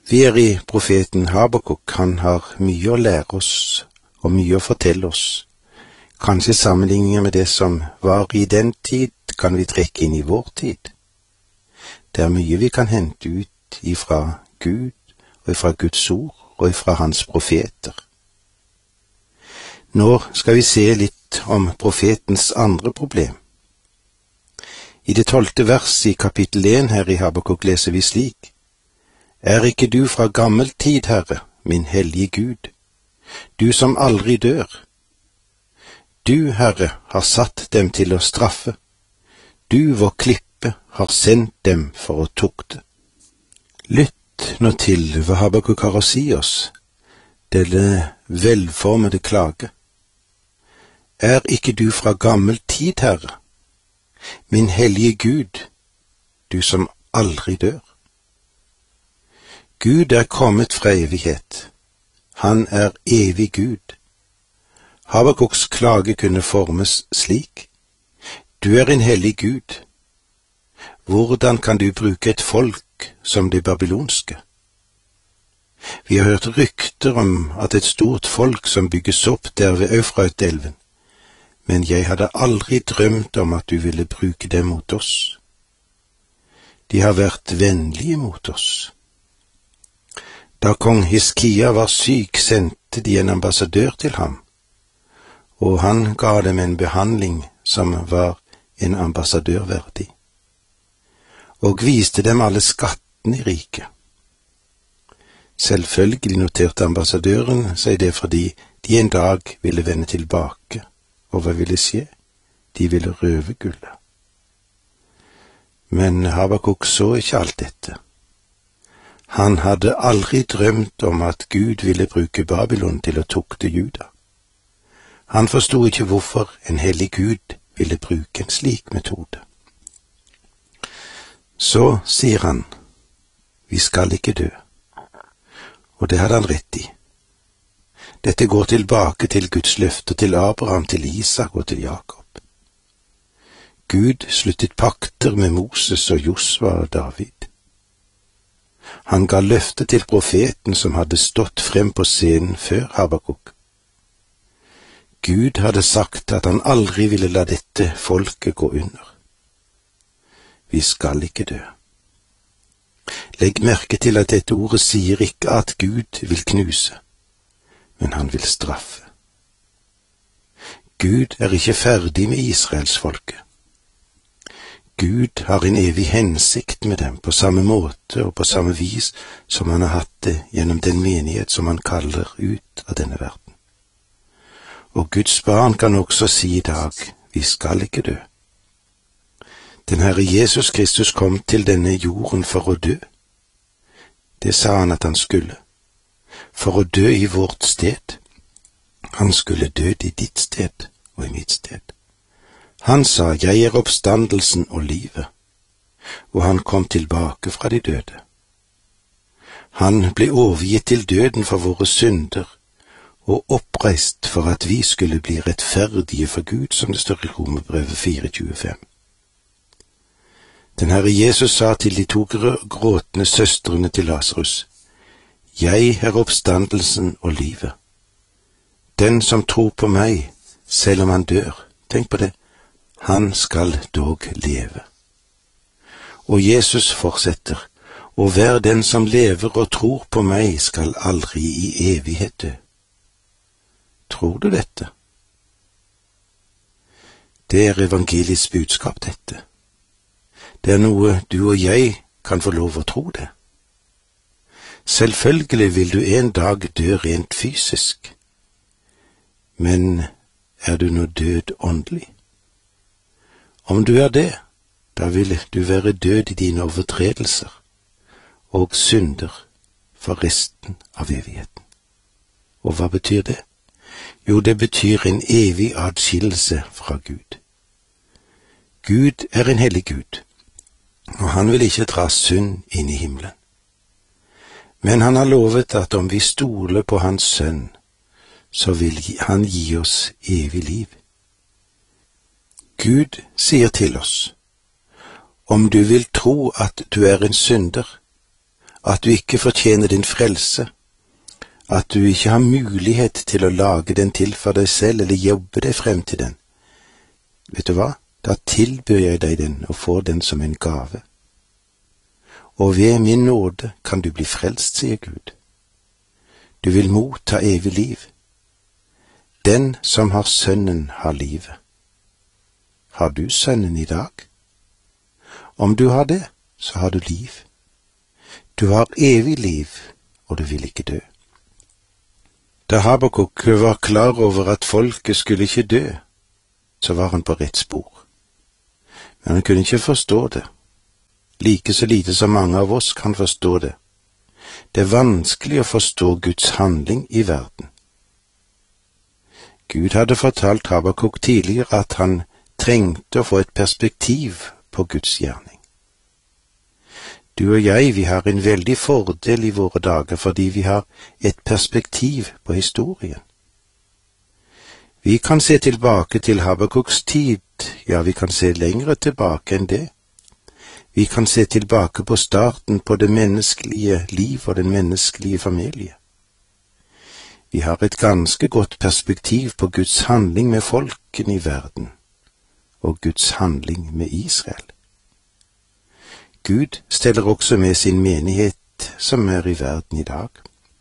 Vi er i profeten Habakuk. Han har mye å lære oss og mye å fortelle oss. Kanskje sammenligninger med det som var i den tid, kan vi trekke inn i vår tid. Det er mye vi kan hente ut ifra Gud og ifra Guds ord og ifra hans profeter. Nå skal vi se litt om profetens andre problem. I det 12. vers i kapittel 1 her i Habakuk leser vi slik: Er ikke du fra gammel tid, Herre, min hellige Gud, du som aldri dør? Du, Herre, har satt dem til å straffe. Du, vår klippe, har sendt dem for å tukte. Lytt nå til hva Habakuk har å si oss, denne velformede klage. Er ikke du fra gammel tid, Herre, min hellige Gud, du som aldri dør? Gud er kommet fra evighet. Han er evig Gud. Habakuks klage kunne formes slik: Du er en hellig Gud. Hvordan kan du bruke et folk som det babylonske? Vi har hørt rykter om at et stort folk som bygges opp der ved Eufrat-elven, men jeg hadde aldri drømt om at du ville bruke dem mot oss. De har vært vennlige mot oss. Da kong Hiskia var syk, sendte de en ambassadør til ham, og han ga dem en behandling som var en ambassadør verdig, og viste dem alle skattene i riket. Selvfølgelig noterte ambassadøren seg det fordi de en dag ville vende tilbake, og hva ville skje? De ville røve gullet. Men Habakuk så ikke alt dette. Han hadde aldri drømt om at Gud ville bruke Babylon til å tukte Juda. Han forstod ikke hvorfor en hellig Gud ville bruke en slik metode. Så sier han, vi skal ikke dø. Og det hadde han rett i. Dette går tilbake til Guds løfter til Abraham, til Isak og til Jakob. Gud sluttet pakter med Moses og Josva og David. Han ga løfte til profeten som hadde stått frem på scenen før Habakuk. Gud hadde sagt at han aldri ville la dette folket gå under. Vi skal ikke dø. Legg merke til at dette ordet sier ikke at Gud vil knuse, men han vil straffe. Gud er ikke ferdig med Israelsfolket. Gud har en evig hensikt med dem på samme måte og på samme vis som han har hatt det gjennom den menighet som han kaller ut av denne verden. Og Guds barn kan også si i dag, vi skal ikke dø. Den Herre Jesus Kristus kom til denne jorden for å dø. Det sa han at han skulle. For å dø i vårt sted. Han skulle dø i ditt sted og i mitt sted. Han sa, jeg er oppstandelsen og livet, og han kom tilbake fra de døde. Han ble overgitt til døden for våre synder, og oppreist for at vi skulle bli rettferdige for Gud, som det står i Romerbrevet 4:25. Den Herre Jesus sa til de 2 gråtende søstrene til Lazarus, jeg er oppstandelsen og livet. Den som tror på meg, selv om han dør, tenk på det, han skal dog leve. Og Jesus fortsetter, og hver den som lever og tror på meg skal aldri i evighet dø. Tror du dette? Det er evangeliets budskap, dette. Det er noe du og jeg kan få lov å tro det. Selvfølgelig vil du en dag dø rent fysisk, men er du nå død åndelig? Om du er det, da vil du være død i dine overtredelser og synder for resten av evigheten. Og hva betyr det? Jo, det betyr en evig adskillelse fra Gud. Gud er en hellig Gud, og han vil ikke dra synd inn i himmelen. Men han har lovet at om vi stoler på hans sønn, så vil han gi oss evig liv. Gud sier til oss, om du vil tro at du er en synder, at du ikke fortjener din frelse, at du ikke har mulighet til å lage den til for deg selv eller jobbe deg frem til den. Vet du hva? Da tilbyr jeg deg den og får den som en gave. Og ved min nåde kan du bli frelst, sier Gud. Du vil motta evig liv. Den som har Sønnen har livet. Har du Sønnen i dag? Om du har det, så har du liv. Du har evig liv, og du vil ikke dø. Da Habakuk var klar over at folket skulle ikke dø, så var han på rett spor. Men han kunne ikke forstå det, like så lite som mange av oss kan forstå det. Det er vanskelig å forstå Guds handling i verden. Gud hadde fortalt Habakuk tidligere at han trengte å få et perspektiv på Guds gjerning. Du og jeg, vi har en veldig fordel i våre dager fordi vi har et perspektiv på historien. Vi kan se tilbake til Habakuks tid, ja, vi kan se lengre tilbake enn det. Vi kan se tilbake på starten på det menneskelige liv og den menneskelige familie. Vi har et ganske godt perspektiv på Guds handling med folkene i verden, og Guds handling med Israel. Gud steller også med sin menighet som er i verden i dag.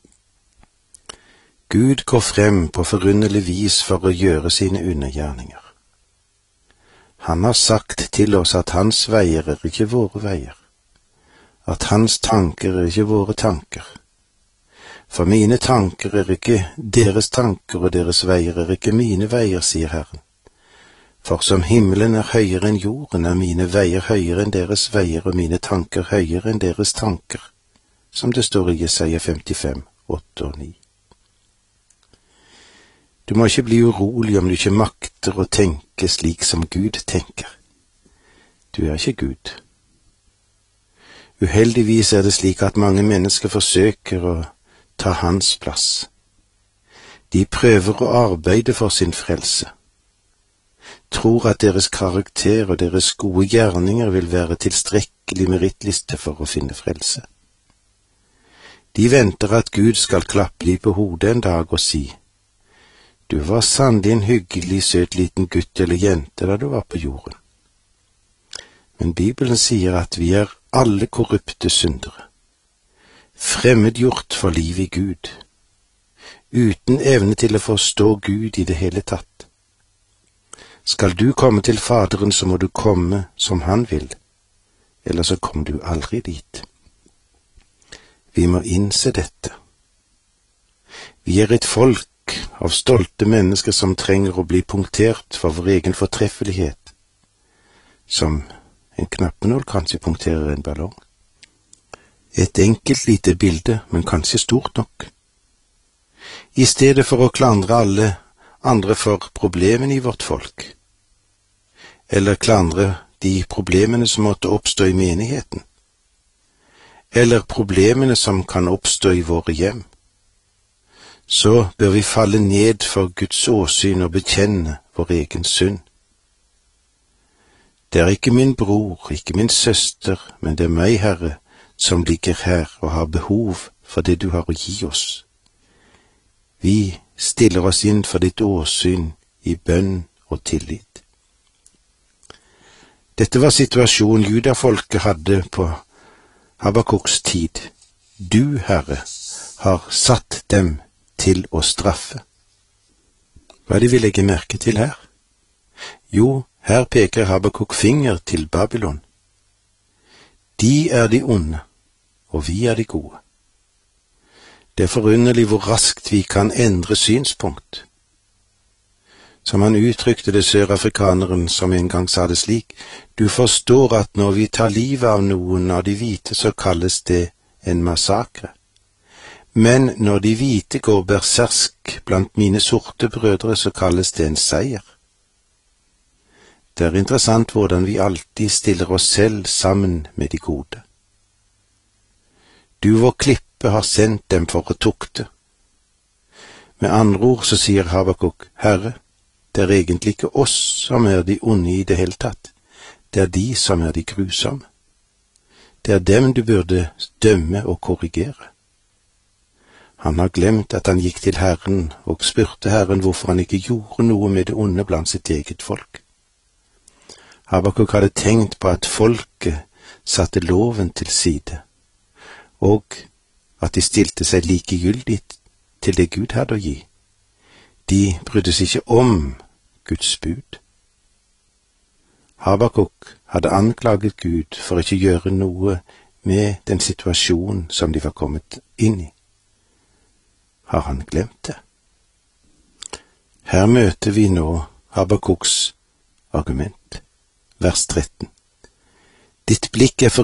Gud går frem på forunderlig vis for å gjøre sine undergjerninger. Han har sagt til oss at hans veier er ikke våre veier, at hans tanker er ikke våre tanker. For mine tanker er ikke deres tanker, og deres veier er ikke mine veier, sier Herren. For som himmelen er høyere enn jorden, er mine veier høyere enn deres veier, og mine tanker høyere enn deres tanker, som det står i Jesaja 55, 8 og 9. Du må ikke bli urolig om du ikke makter å tenke slik som Gud tenker. Du er ikke Gud. Uheldigvis er det slik at mange mennesker forsøker å ta hans plass. De prøver å arbeide for sin frelse. Tror at deres karakter og deres gode gjerninger vil være tilstrekkelig merittliste for å finne frelse. De venter at Gud skal klappe dem på hodet en dag og si: Du var sannelig en hyggelig, søt liten gutt eller jente da du var på jorden. Men Bibelen sier at vi er alle korrupte syndere, fremmedgjort for liv i Gud, uten evne til å forstå Gud i det hele tatt. Skal du komme til Faderen, så må du komme som han vil, ellers så kommer du aldri dit. Vi må innse dette. Vi er et folk av stolte mennesker som trenger å bli punktert for vår egen fortreffelighet, som en knappenål kanskje punkterer en ballong. Et enkelt lite bilde, men kanskje stort nok. I stedet for å klandre alle andre for problemene i vårt folk, eller klandre de problemene som måtte oppstå i menigheten, eller problemene som kan oppstå i våre hjem, så bør vi falle ned for Guds åsyn og bekjenne vår egen synd. Det er ikke min bror, ikke min søster, men det er meg, Herre, som ligger her og har behov for det du har å gi oss. Vi stiller oss inn for ditt åsyn i bønn og tillit. Dette var situasjonen judafolket hadde på Habakuks tid. Du, Herre, har satt dem til å straffe. Hva er det vi legger merke til her? Jo, her peker Habakuk finger til Babylon. De er de onde, og vi er de gode. Det er forunderlig hvor raskt vi kan endre synspunkt. Som han uttrykte det, sørafrikaneren som en gang sa det slik: Du forstår at når vi tar livet av noen av de hvite, så kalles det en massakre. Men når de hvite går berserk blant mine sorte brødre, så kalles det en seier. Det er interessant hvordan vi alltid stiller oss selv sammen med de gode. Du, vår klippe, har sendt dem for å tukte. Med andre ord så sier Habakuk: Herre, det er egentlig ikke oss som er de onde i det hele tatt, det er de som er de grusomme. Det er dem du burde dømme og korrigere. Han har glemt at han gikk til Herren og spurte Herren hvorfor han ikke gjorde noe med det onde blant sitt eget folk. Habakuk hadde tenkt på at folket satte loven til side, og at de stilte seg likegyldig til det Gud hadde å gi. De brydde seg ikke om Guds bud. Habakuk hadde anklaget Gud for ikke å gjøre noe med den situasjonen som de var kommet inn i. Har han glemt det? Her møter vi nå Habakuks argument. Vers 13. Ditt blikk er